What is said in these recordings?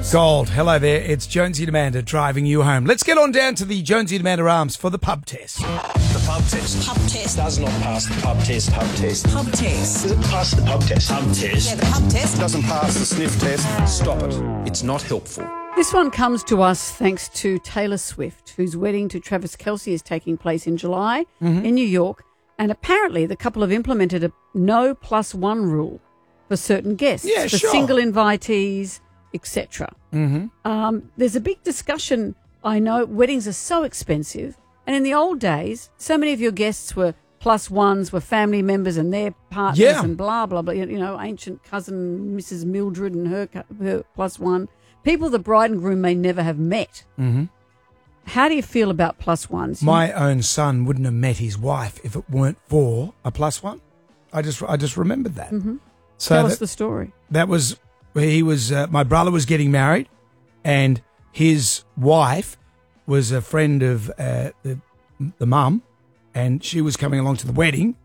Gold. Hello there. It's Jonesy and Amanda driving you home. Let's get on down to the Jonesy and Amanda Arms for the pub test. The pub test. Pub test. Does not pass the pub test. Pub test. Pub test. Does it pass the pub test? Pub test. Yeah, the pub test. Doesn't pass the sniff test. Stop it. It's not helpful. This one comes to us thanks to Taylor Swift, whose wedding to Travis Kelce is taking place in July in New York. And apparently the couple have implemented a no +1 rule for certain guests, for single invitees, etc. There's a big discussion. I know weddings are so expensive. And in the old days, so many of your guests were +1s, were family members and their partners and blah, blah, blah. You know, ancient cousin Mrs. Mildred and her +1. People the bride and groom may never have met. How do you feel about +1s? My own son wouldn't have met his wife if it weren't for a +1. I just remembered that. So Tell us the story. That was where he was. My brother was getting married, and his wife was a friend of the mum, and she was coming along to the wedding.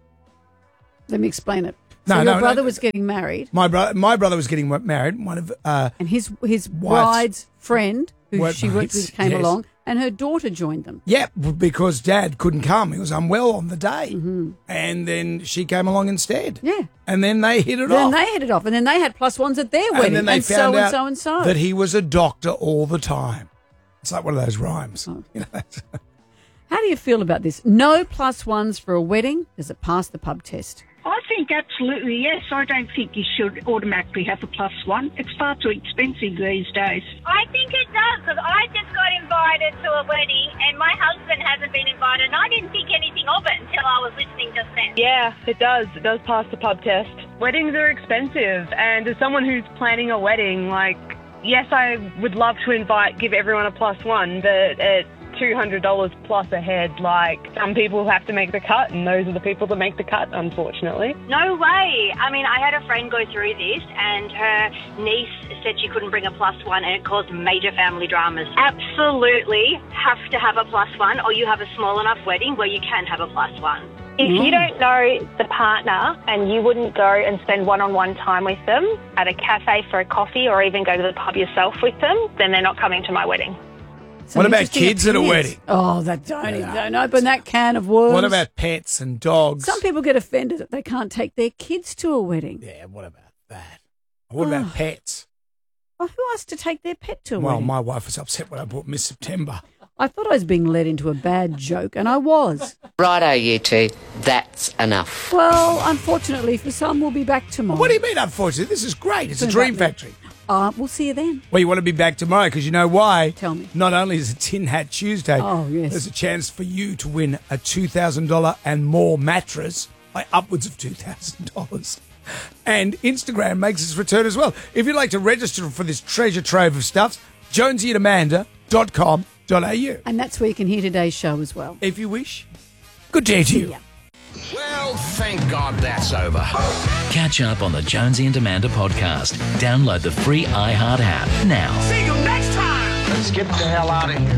Let me explain it. So your brother was getting married. My brother was getting married. One of and his bride's friend, who she worked with, came along, and her daughter joined them. Yeah, because Dad couldn't come. He was unwell on the day. And then she came along instead. Yeah. And then they hit it off. And then they had +1s at their wedding. And then they found out and so. that he was a doctor all the time. It's like one of those rhymes. Oh. You know? How do you feel about this? No +1s for a wedding? Does it pass the pub test? I think absolutely yes. I don't think you should automatically have a +1. It's far too expensive these days. I think it does, because I just got invited to a wedding and my husband hasn't been invited, and I didn't think anything of it until I was listening just then. Yeah, it does. It does pass the pub test. Weddings are expensive, and as someone who's planning a wedding, yes, I would love to give everyone a +1, but at $200 plus a head, some people have to make the cut, and those are the people that make the cut, unfortunately. No way. I mean, I had a friend go through this, and her niece said she couldn't bring a +1, and it caused major family dramas. Absolutely have to have a +1, or you have a small enough wedding where you can have a +1. If you don't know the partner and you wouldn't go and spend one-on-one time with them at a cafe for a coffee, or even go to the pub yourself with them, then they're not coming to my wedding. What about kids at a wedding? Oh, don't open that can of worms. What about pets and dogs? Some people get offended that they can't take their kids to a wedding. Yeah, what about that? What about pets? Well, who asked to take their pet to a Well, wedding? my wife was upset when I bought Miss September. I thought I was being led into a bad joke, and I was. Righto, you two. That's enough. Well, unfortunately for some, we'll be back tomorrow. What do you mean, unfortunately? This is great. It's a dream factory. We'll see you then. Well, you want to be back tomorrow because you know why? Tell me. Not only is it Tin Hat Tuesday, there's a chance for you to win a $2,000 and more mattress, upwards of $2,000. And Instagram makes its return as well. If you'd like to register for this treasure trove of stuff, jonesyandamanda.com.au. And that's where you can hear today's show as well. If you wish. Good day to you. Well, thank God that's over. Catch up on the Jonesy and Amanda podcast. Download the free iHeart app now. See you next time. Let's get the hell out of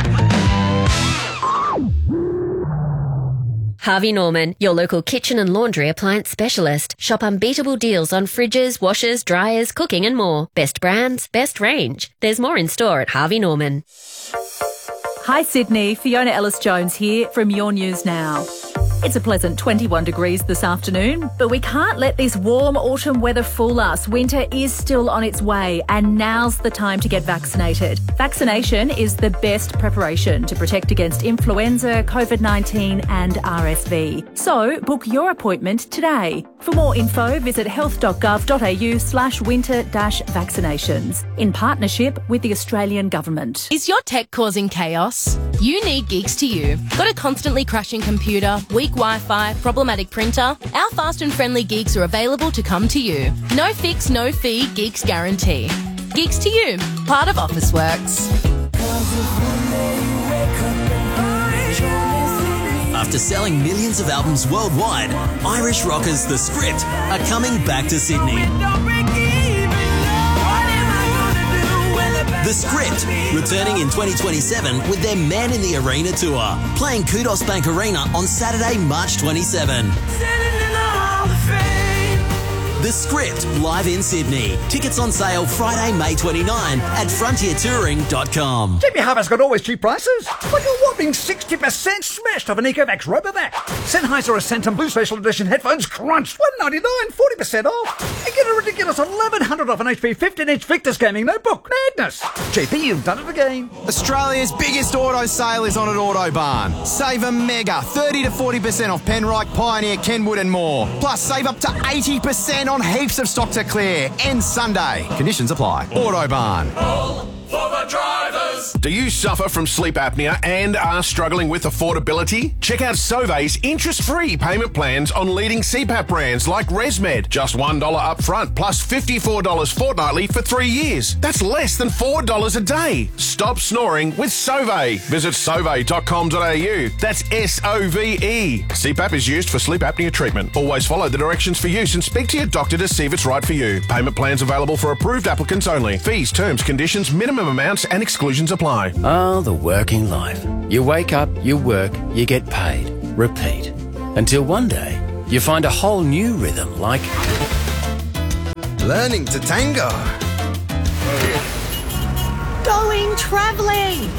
here. Harvey Norman, your local kitchen and laundry appliance specialist. Shop unbeatable deals on fridges, washers, dryers, cooking and more. Best brands, best range. There's more in store at Harvey Norman. Hi Sydney, Fiona Ellis-Jones here from Your News Now. It's a pleasant 21 degrees this afternoon, but we can't let this warm autumn weather fool us. Winter is still on its way, and now's the time to get vaccinated. Vaccination is the best preparation to protect against influenza, COVID-19 and RSV. So book your appointment today. For more info, visit health.gov.au/winter-vaccinations in partnership with the Australian Government. Is your tech causing chaos? You need Geeks to You. Got a constantly crashing computer, weak Wi-Fi, problematic printer? Our fast and friendly geeks are available to come to you. No fix, no fee, Geeks guarantee. Geeks to You, part of Officeworks. After selling millions of albums worldwide, Irish rockers The Script are coming back to Sydney. The Script, returning in 2027 with their Man in the Arena tour, playing Kudos Bank Arena on Saturday, March 27. The Script, live in Sydney. Tickets on sale Friday, May 29 at frontiertouring.com. JB Harvey's got always cheap prices. Like a whopping 60% smashed off an Ecovacs Robovac. Sennheiser Ascension Blue Special Edition headphones crunched $199, 40% off. And get a ridiculous $1,100 off an HP 15-inch Victus Gaming Notebook. Madness. JB, you've done it again. Australia's biggest auto sale is on at Autobarn. Save a mega 30 to 40% off Penrite, Pioneer, Kenwood and more. Plus save up to 80% on heaps of stock to clear. Ends Sunday. Conditions apply. Autobarn. All for the drivers. Do you suffer from sleep apnea and are struggling with affordability? Check out Sauve's interest-free payment plans on leading CPAP brands like ResMed. Just $1 up front plus $54 fortnightly for 3 years. That's less than $4 a day. Stop snoring with Sauve. Visit sauve.com.au. That's SOVE. CPAP is used for sleep apnea treatment. Always follow the directions for use and speak to your doctor to see if it's right for you. Payment plans available for approved applicants only. Fees, terms, conditions, minimum amounts and exclusions apply. Oh, the working life. You wake up, you work, you get paid. Repeat. Until one day, you find a whole new rhythm like learning to tango. Going travelling.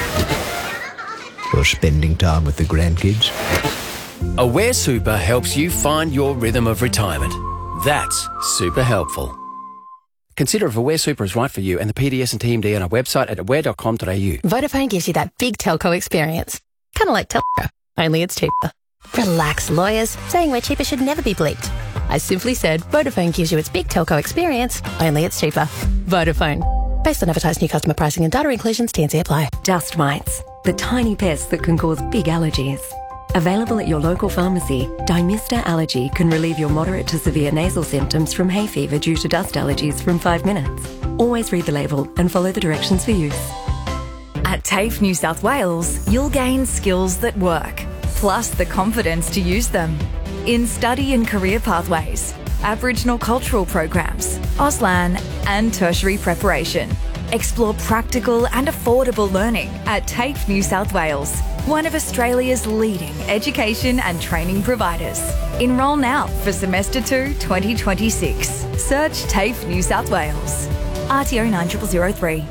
Or spending time with the grandkids. Aware Super helps you find your rhythm of retirement. That's super helpful. Consider if Aware Super is right for you and the PDS and TMD on our website at aware.com.au. Vodafone gives you that big telco experience. Kind of like telco, only it's cheaper. Relax, lawyers. Saying we're cheaper should never be bleeped. I simply said Vodafone gives you its big telco experience, only it's cheaper. Vodafone. Based on advertised new customer pricing and data inclusions, T&C apply. Dust mites, the tiny pests that can cause big allergies. Available at your local pharmacy, Dymista Allergy can relieve your moderate to severe nasal symptoms from hay fever due to dust allergies from 5 minutes. Always read the label and follow the directions for use. At TAFE New South Wales, you'll gain skills that work, plus the confidence to use them. In study and career pathways, Aboriginal cultural programs, Auslan and tertiary preparation. Explore practical and affordable learning at TAFE New South Wales, one of Australia's leading education and training providers. Enrol now for Semester 2 2026. Search TAFE New South Wales. RTO 9003.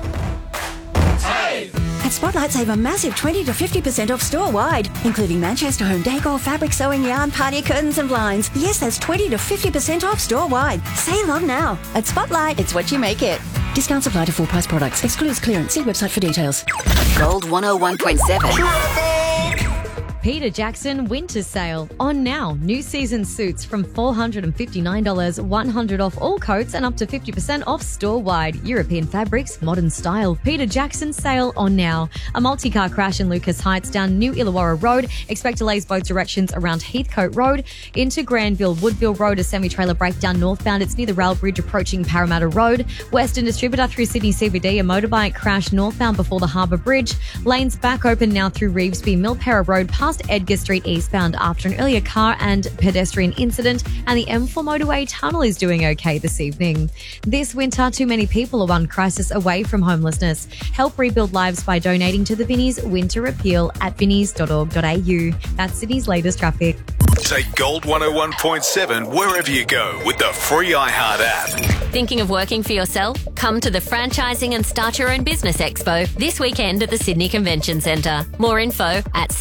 At Spotlight, save a massive 20 to 50% off store-wide, including Manchester home decor, fabric sewing, yarn, party curtains and blinds. Yes, that's 20 to 50% off store-wide. Sale on now. At Spotlight, it's what you make it. Discounts apply to full-price products. Excludes clearance. See website for details. Gold 101.7. Peter Jackson Winter Sale. On now. New season suits from $459, $100 off all coats and up to 50% off store-wide. European fabrics, modern style. Peter Jackson Sale on now. A multi-car crash in Lucas Heights down New Illawarra Road. Expect delays both directions around Heathcote Road into Granville. Woodville Road, a semi-trailer breakdown northbound. It's near the rail bridge approaching Parramatta Road. Western Distributor through Sydney CBD. A motorbike crash northbound before the Harbour Bridge. Lanes back open now through Revesby, Milpera Road past Edgar Street eastbound after an earlier car and pedestrian incident, and the M4 motorway tunnel is doing okay this evening. This winter, too many people are one crisis away from homelessness. Help rebuild lives by donating to the Vinnies Winter Appeal at vinnies.org.au. That's Sydney's latest traffic. Take Gold 101.7 wherever you go with the free iHeart app. Thinking of working for yourself? Come to the Franchising and Start Your Own Business Expo this weekend at the Sydney Convention Centre. More info at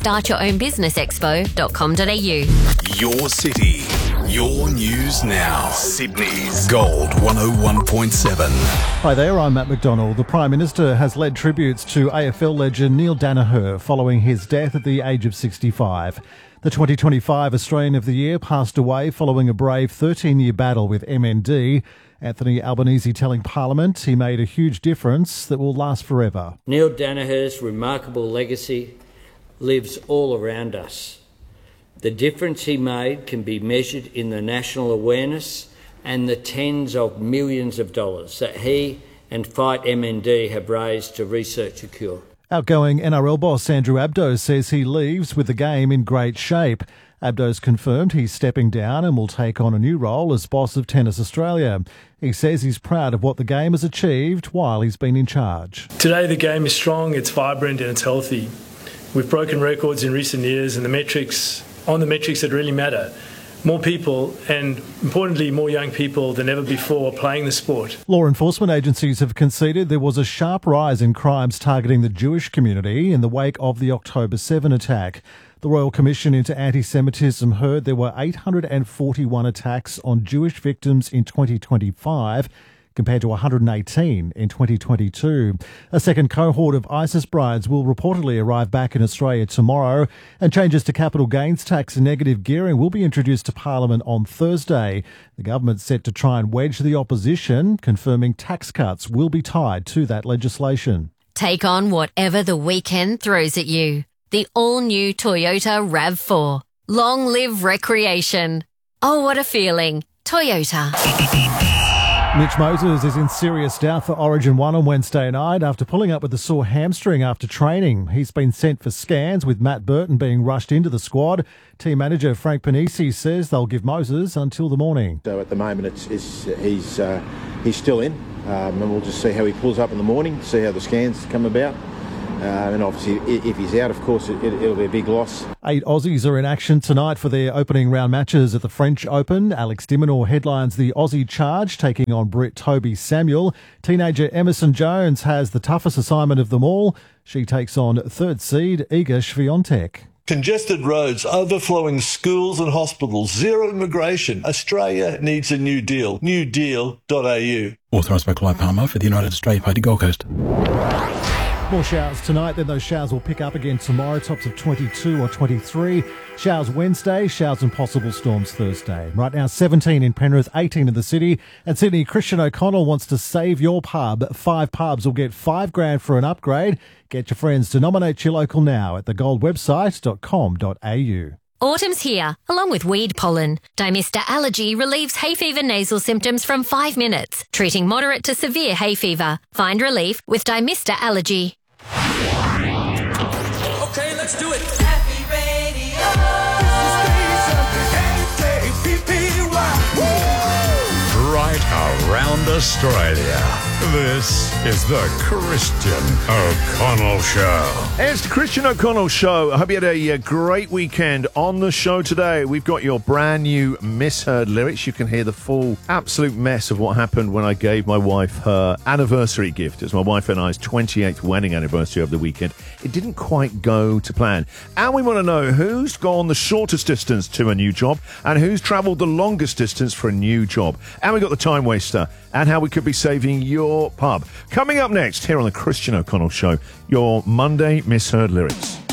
startyourownbusinessexpo.com.au. Your city, your news now. Sydney's Gold 101.7. Hi there, I'm Matt McDonald. The Prime Minister has led tributes to AFL legend Neil Daniher following his death at the age of 65. The 2025 Australian of the Year passed away following a brave 13-year battle with MND. Anthony Albanese telling Parliament he made a huge difference that will last forever. Neil Daniher's remarkable legacy lives all around us. The difference he made can be measured in the national awareness and the tens of millions of dollars that he and Fight MND have raised to research a cure. Outgoing NRL boss Andrew Abdo says he leaves with the game in great shape. Abdo's confirmed he's stepping down and will take on a new role as boss of Tennis Australia. He says he's proud of what the game has achieved while he's been in charge. Today the game is strong, it's vibrant and it's healthy. We've broken records in recent years and the metrics that really matter. more people and, importantly, more young people than ever before playing the sport. Law enforcement agencies have conceded there was a sharp rise in crimes targeting the Jewish community in the wake of the October 7 attack. The Royal Commission into Anti-Semitism heard there were 841 attacks on Jewish victims in 2025, compared to 118 in 2022. A second cohort of ISIS brides will reportedly arrive back in Australia tomorrow, and changes to capital gains tax and negative gearing will be introduced to Parliament on Thursday. The government's set to try and wedge the opposition, confirming tax cuts will be tied to that legislation. Take on whatever the weekend throws at you. The all-new Toyota RAV4. Long live recreation. Oh, what a feeling. Toyota. Mitch Moses is in serious doubt for Origin 1 on Wednesday night after pulling up with a sore hamstring after training. He's been sent for scans, with Matt Burton being rushed into the squad. Team manager Frank Panisi says they'll give Moses until the morning. So at the moment he's still in, and we'll just see how he pulls up in the morning, see how the scans come about. And obviously, if he's out, of course, it'll be a big loss. 8 Aussies are in action tonight for their opening round matches at the French Open. Alex de Minaur headlines the Aussie charge, taking on Brit Toby Samuel. Teenager Emerson Jones has the toughest assignment of them all. She takes on third seed Iga Swiatek. Congested roads, overflowing schools and hospitals, zero immigration. Australia needs a new deal. newdeal.au. Authorised by Clive Palmer for the United Australia Party Gold Coast. More showers tonight, then those showers will pick up again tomorrow, tops of 22 or 23. Showers Wednesday, showers and possible storms Thursday. Right now, 17 in Penrith, 18 in the city. And Sydney, Christian O'Connell wants to save your pub. 5 pubs will get $5,000 for an upgrade. Get your friends to nominate your local now at thegoldwebsite.com.au. Autumn's here, along with weed pollen. Dymista Allergy relieves hay fever nasal symptoms from 5 minutes, treating moderate to severe hay fever. Find relief with Dymista Allergy. Okay, let's do it. Happy Radio. Right around Australia. This is the Christian O'Connell Show. It's the Christian O'Connell Show. I hope you had a great weekend. On the show today, we've got your brand new misheard lyrics. You can hear the full absolute mess of what happened when I gave my wife her anniversary gift. It was my wife and I's 28th wedding anniversary over the weekend. It didn't quite go to plan. And we want to know who's gone the shortest distance to a new job and who's travelled the longest distance for a new job. And we got the time waster and how we could be saving your pub. Coming up next here on the Christian O'Connell Show, your Monday misheard lyrics.